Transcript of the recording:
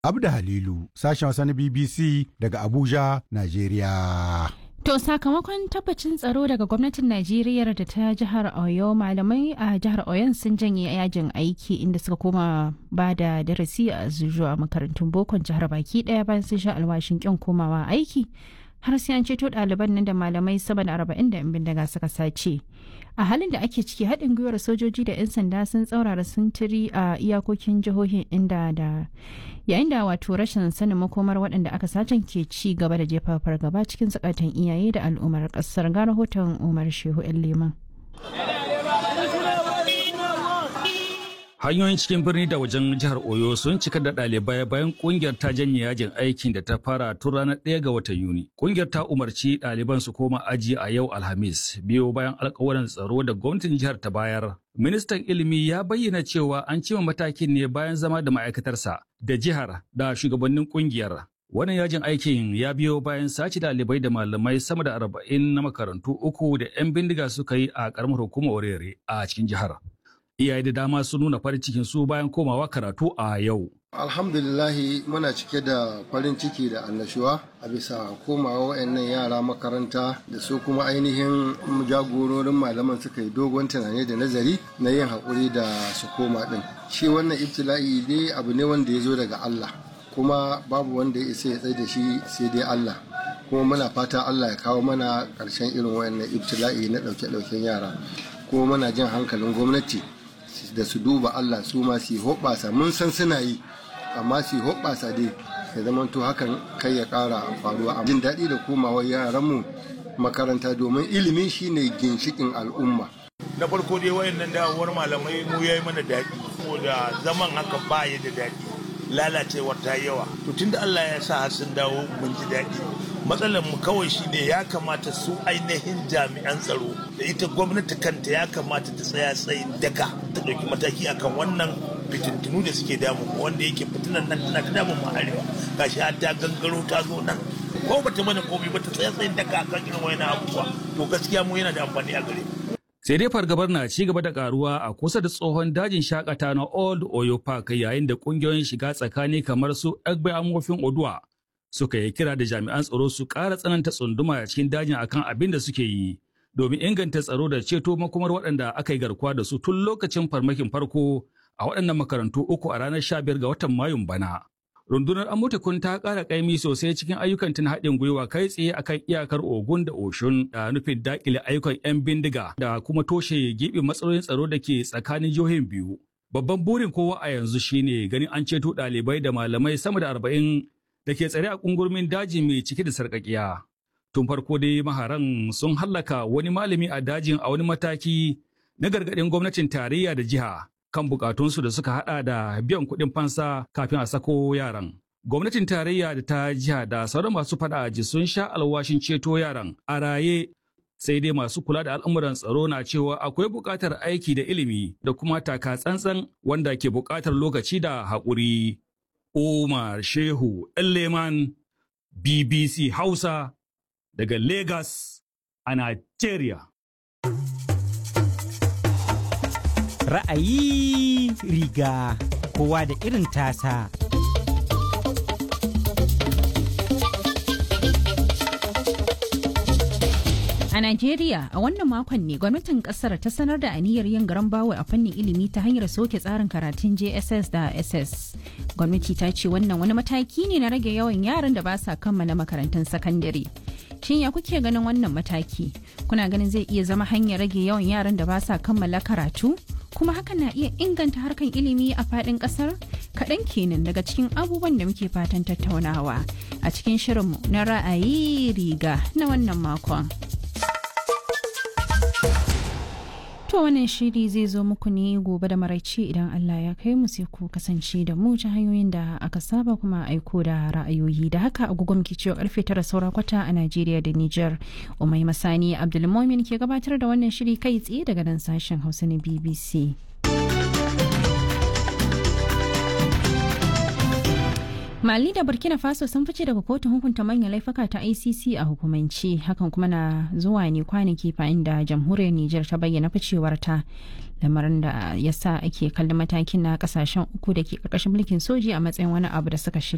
Abda Halilu, sashen Hausa na BBC daga Abuja, Najeriya. To sakamakon tabbacin tsaro daga gwamnatin Najeriya da ta jihar Oyo, malamai a jihar Oyon sun janye yajin aiki inda suka koma ba da darasi a zuwa makarantun bokon jihar baki daya bayan sun sha alwashin kin komawa aiki. Har sai an ceto ɗaliban nan da malamai sama da 40 da 'yan bindiga suka sace. A halin da ake ciki haɗin gwiwar sojoji da 'yan sanda sun tsaurara sintiri a iyakokin jihohin yayin da wato rashin sanin makomar waɗanda aka sacen ke ci gaba da jefa fargaba cikin zakatan iyaye da al'ummar ƙasar. Ga rahoton Umar Shehu 'yan Leman. Hanyoyin cikin birni da wajen jihar Oyo sun cika da ɗalibai bayan kungiyar ta janye yajin aikin da ta fara tun ranar 1 ga watan Yuni. Kungiyar ta umarci ɗaliban su koma aji a yau Alhamis, biyo bayan alƙawarin tsaro da gwamnatin jihar ta bayar. Ministan ilimi ya bayyana cewa an cima matakin ne bayan zama da ma'aikatarsa da jihar da shugabannin kungiyar. Wannan yajin aikin ya biyo bayan sace ɗalibai da malamai sama da 40 na makarantu uku da 'yan bindiga suka yi a ƙaramar hukumar Orere a cikin jihar. Iyaye da dama sun nuna farin cikin su bayan komawa karatu a yau. Alhamdulillahi muna cike da farin ciki da annashuwa a bisa komawa wayannan yara makaranta da su kuma ainihin jagororin malaman suka yi dogon tunani da nazari na yin haƙuri da su koma ɗin. Shi wannan ibtila'i dai abu ne wanda ya zo daga Allah kuma babu wanda ya isa ya tsaye da shi sai dai Allah. Kuma muna fata Allah ya kawo mana ƙarshen irin wayannan ibtila'i na ɗauke-ɗauken yara. Kuma muna jin hankalin gwamnati da su duba Allah su ma su hoɓɓasa, mun san suna yi amma su hoɓɓasa dai ya zama to hakan kai ya ƙara faruwa. Jin daɗi da komawar yaranmu makaranta domin ilimi shine ginshikin al'umma. Na farko dai wayannan dawowar malamai mu yayi mana daɗi saboda zaman haka ba ya da daɗi, lalacewar ta yawa. To tunda Allah ya sa sun dawo mun ji daɗi. Matsalar mu kawai shine ya kamata su ainihin jami'an tsaro da ita gwamnati kanta ya kamata ta tsaya tsayin daka ta ɗauki mataki akan wannan fitintunu da suke damu wanda yake fitinan nan tana ta damun mu arewa gashi har ta gangaro ta zo nan ko bata mana komai ba ta tsaya tsayin daka akan irin wayannan abubuwa to gaskiya mu yana da amfani a gare mu. Sai dai fargabar na ci gaba da karuwa a kusa da tsohon dajin shakata na Old Oyo Park yayin da kungiyoyin shiga tsakani kamar su Egbe Amofin Oduwa suka yi kira da jami'an tsaro su ƙara tsananta tsunduma a cikin dajin akan abin da suke yi domin inganta tsaro da ceto makomar waɗanda aka yi garkuwa da su tun lokacin farmakin farko a waɗannan makarantu uku a ranar 15 ga watan Mayun bana. Rundunar Amotekun ta ƙara ƙaimi sosai cikin ayyukan tun haɗin gwiwa kai tsaye akan iyakar Ogun da Oshun da nufin daƙile ayyukan 'yan bindiga da kuma toshe gibin matsalolin tsaro da ke tsakanin jihohin biyu. Babban burin kowa a yanzu shine ganin an ceto ɗalibai da malamai sama da 40 da ke tsare a kungurmin daji mai cike da sarƙaƙiya. Tun farko dai maharan sun hallaka wani malami a dajin a wani mataki na gargaɗin gwamnatin tarayya da jiha kan bukatunsu da suka hada da biyan kuɗin fansa kafin a sako yaran. Gwamnatin tarayya da ta jiha da sauran masu faɗa aji sun sha alwashin ceto yaran a raye, sai dai masu kula da al'amuran tsaro na cewa akwai buƙatar aiki da ilimi da kuma taka tsantsan wanda ke buƙatar lokaci da haƙuri. Umar Shehu Leman, BBC Hausa daga Lagos a Nigeria. Ra'ayi riga kowa da irin tasa. A Najeriya a wannan makon ne gwamnatin kasar ta sanar da aniyar yin garan bawo a fannin ilimi ta hanyar soke tsarin karatun JSS da SS. Gwamnati ta ce wannan wani mataki ne na rage yawan yaran da ba sa kammala makarantun sakandare. Shin ya kuke ganin wannan mataki? Kuna ganin zai iya zama hanyar rage yawan yaran da ba sa kammala karatu? Kuma hakan na iya inganta harkan ilimi a faɗin ƙasar? Kaɗan kenan daga cikin abubuwan da muke fatan tattaunawa a cikin shirinmu na ra'ayi riga na wannan makon. To wannan shiri zai zo muku ne gobe da maraice idan Allah ya kai mu sai ku kasance da mu ta hanyoyin da aka saba kuma aiko da ra'ayoyi da haka agogon ke cewa karfe 9 saura kwata a Najeriya da Niger. Umai Masani Abdulmumin ke gabatar da wannan shiri kai tsaye daga nan sashen Hausa na BBC. Mali da Burkina Faso sun fice daga kotun hukunta manyan laifuka ta ICC a hukumance, hakan kuma na zuwa ne kwanaki bayan da jamhuriyar Nijar ta bayyana ficewarta, lamarin da ya sa ake kallon matakin na kasashen uku da ke karkashin mulkin soji a matsayin wani abu da suka shirya